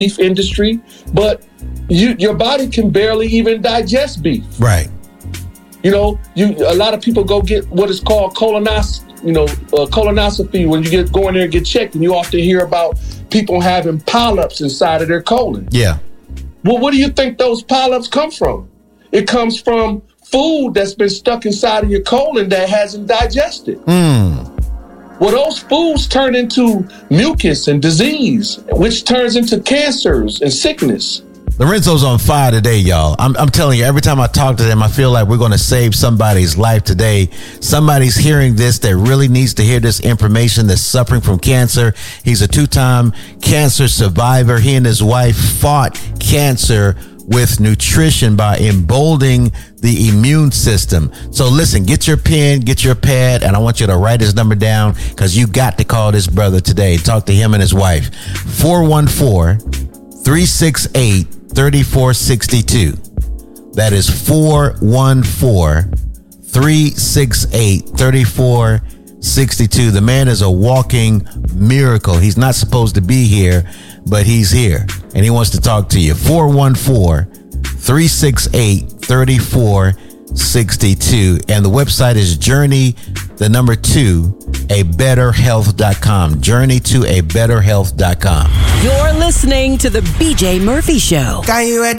beef industry, but your body can barely even digest beef. Right. A lot of people go get what is called colonoscopy when you go in there and get checked, and you often hear about people having polyps inside of their colon. Yeah. Well, what do you think those polyps come from? It comes from food that's been stuck inside of your colon that hasn't digested. Well, those foods turn into mucus and disease, which turns into cancers and sickness. Lorenzo's on fire today, y'all. I'm telling you, every time I talk to them, I feel like we're going to save somebody's life today. Somebody's hearing this that really needs to hear this information, that's suffering from cancer. He's a 2-time cancer survivor. He and his wife fought cancer with nutrition by emboldening the immune system. So listen, get your pen, get your pad, and I want you to write his number down because you got to call this brother today. Talk to him and his wife. 414-368-3462. That is 414-368-3462. The man is a walking miracle. He's not supposed to be here, but he's here, and he wants to talk to you. 414-368-3462. And the website is journey2abetterhealth.com. Journey2abetterhealth.com. You're listening to The BJ Murphy Show. Got you at